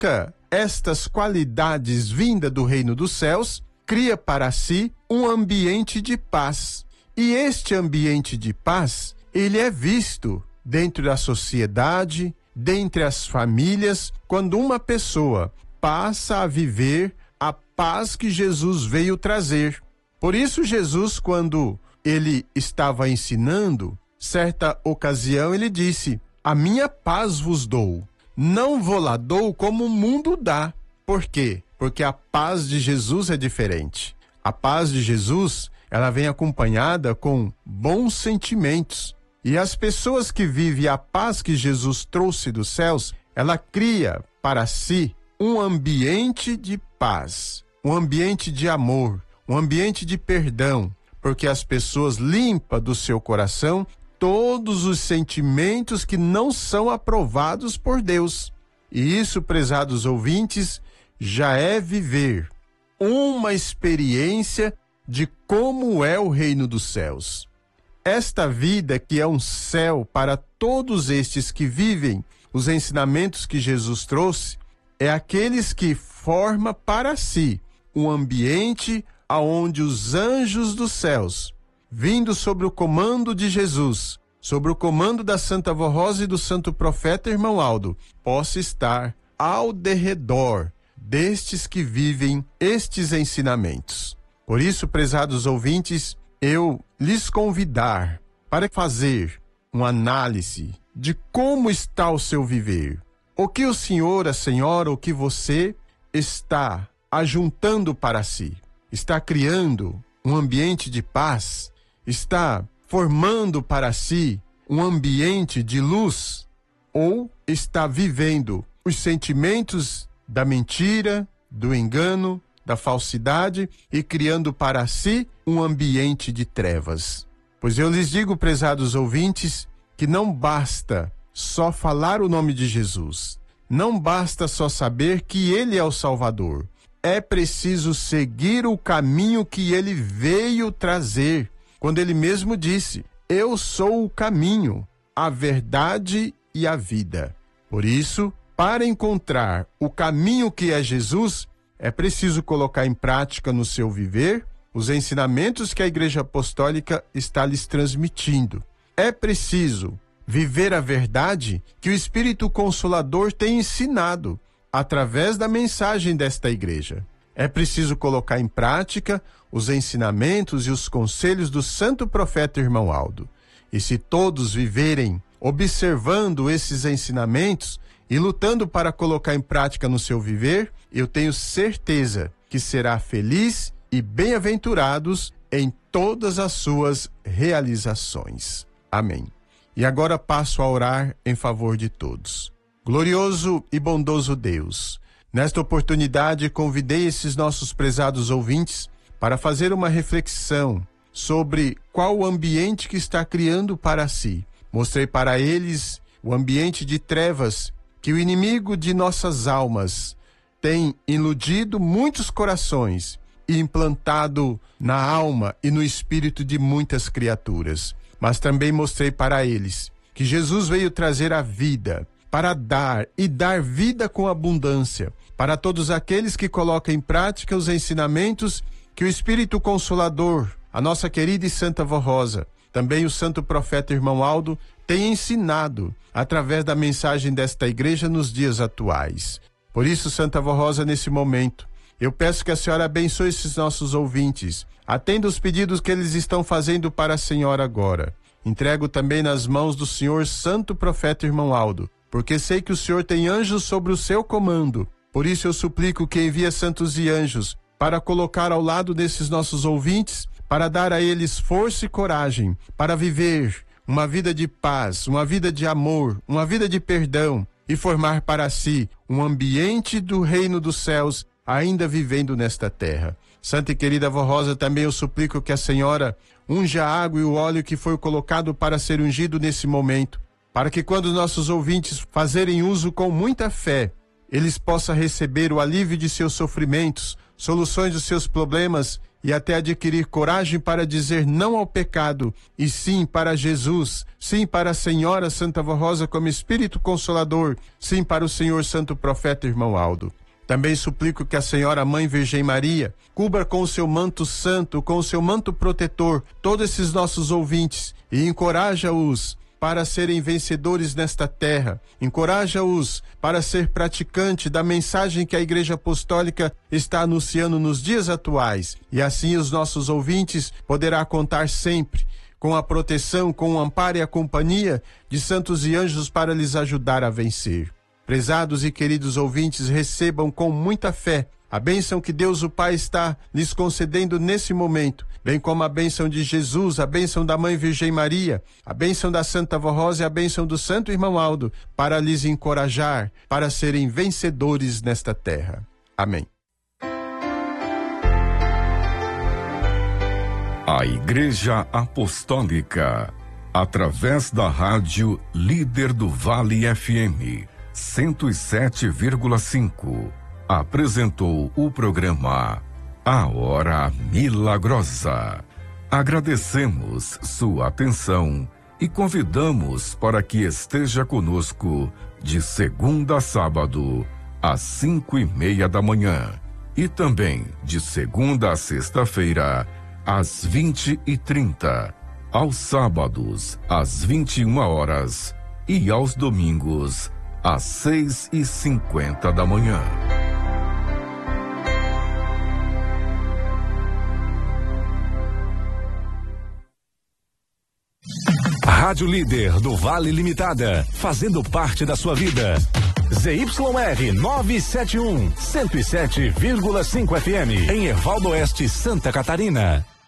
estas qualidades vindas do reino dos céus, cria para si um ambiente de paz. E este ambiente de paz, ele é visto dentro da sociedade, dentre as famílias, quando uma pessoa passa a viver a paz que Jesus veio trazer. Por isso, Jesus, quando ele estava ensinando, certa ocasião ele disse: a minha paz vos dou, não vou lá dou como o mundo dá. Por quê? Porque a paz de Jesus é diferente. A paz de Jesus, ela vem acompanhada com bons sentimentos. E as pessoas que vivem a paz que Jesus trouxe dos céus, ela cria para si um ambiente de paz, um ambiente de amor, um ambiente de perdão, porque as pessoas limpam do seu coração todos os sentimentos que não são aprovados por Deus. E isso, prezados ouvintes, já é viver uma experiência de como é o reino dos céus. Esta vida que é um céu para todos estes que vivem os ensinamentos que Jesus trouxe, é aqueles que forma para si um ambiente aonde os anjos dos céus, vindo sobre o comando de Jesus, sobre o comando da Santa Vó Rosa e do Santo Profeta Irmão Aldo, possa estar ao derredor destes que vivem estes ensinamentos. Por isso, prezados ouvintes, eu lhes convidar para fazer uma análise de como está o seu viver. O que o senhor, a senhora, o que você está ajuntando para si? Está criando um ambiente de paz? Está formando para si um ambiente de luz? Ou está vivendo os sentimentos da mentira, do engano, da falsidade e criando para si um ambiente de trevas? Pois eu lhes digo, prezados ouvintes, que não basta só falar o nome de Jesus. Não basta só saber que Ele é o Salvador. É preciso seguir o caminho que Ele veio trazer, quando Ele mesmo disse: eu sou o caminho, a verdade e a vida. Por isso, para encontrar o caminho que é Jesus, é preciso colocar em prática no seu viver os ensinamentos que a Igreja Apostólica está lhes transmitindo. É preciso viver a verdade que o Espírito Consolador tem ensinado através da mensagem desta igreja. É preciso colocar em prática os ensinamentos e os conselhos do Santo Profeta Irmão Aldo. E se todos viverem observando esses ensinamentos e lutando para colocar em prática no seu viver, eu tenho certeza que será feliz e bem-aventurados em todas as suas realizações. Amém. E agora passo a orar em favor de todos. Glorioso e bondoso Deus, nesta oportunidade convidei esses nossos prezados ouvintes para fazer uma reflexão sobre qual o ambiente que está criando para si. Mostrei para eles o ambiente de trevas que o inimigo de nossas almas tem iludido muitos corações e implantado na alma e no espírito de muitas criaturas. Mas também mostrei para eles que Jesus veio trazer a vida, para dar e dar vida com abundância, para todos aqueles que colocam em prática os ensinamentos que o Espírito Consolador, a nossa querida e Santa Vó Rosa, também o Santo Profeta Irmão Aldo, tem ensinado através da mensagem desta igreja nos dias atuais. Por isso, Santa Vó Rosa, nesse momento, eu peço que a senhora abençoe esses nossos ouvintes. Atenda os pedidos que eles estão fazendo para a senhora agora. Entrego também nas mãos do senhor Santo Profeta Irmão Aldo, porque sei que o senhor tem anjos sobre o seu comando. Por isso eu suplico que envie santos e anjos para colocar ao lado desses nossos ouvintes, para dar a eles força e coragem, para viver uma vida de paz, uma vida de amor, uma vida de perdão e formar para si um ambiente do reino dos céus, ainda vivendo nesta terra. Santa e querida Vó Rosa, também eu suplico que a senhora unja a água e o óleo que foi colocado para ser ungido nesse momento, para que quando nossos ouvintes fazerem uso com muita fé, eles possam receber o alívio de seus sofrimentos, soluções dos seus problemas e até adquirir coragem para dizer não ao pecado e sim para Jesus, sim para a Senhora Santa Vó Rosa como Espírito Consolador, sim para o Senhor Santo Profeta Irmão Aldo. Também suplico que a Senhora Mãe Virgem Maria cubra com o seu manto santo, com o seu manto protetor, todos esses nossos ouvintes e encoraja-os para serem vencedores nesta terra. Encoraja-os para ser praticante da mensagem que a Igreja Apostólica está anunciando nos dias atuais. E assim os nossos ouvintes poderá contar sempre com a proteção, com o amparo e a companhia de santos e anjos para lhes ajudar a vencer. Prezados e queridos ouvintes, recebam com muita fé a bênção que Deus o Pai está lhes concedendo nesse momento, bem como a bênção de Jesus, a bênção da Mãe Virgem Maria, a bênção da Santa Vó Rosa e a bênção do Santo Irmão Aldo, para lhes encorajar, para serem vencedores nesta terra. Amém. A Igreja Apostólica, através da rádio Líder do Vale FM 107,5, apresentou o programa A Hora Milagrosa. Agradecemos sua atenção e convidamos para que esteja conosco de segunda a sábado, às 5:30 da manhã e também de segunda a sexta-feira, às 20:30, aos sábados, às 21 horas e aos domingos, às 6:50 da manhã. Rádio Líder do Vale Limitada, fazendo parte da sua vida. ZYR 971, 107,5 FM, em Ervaldo Oeste, Santa Catarina.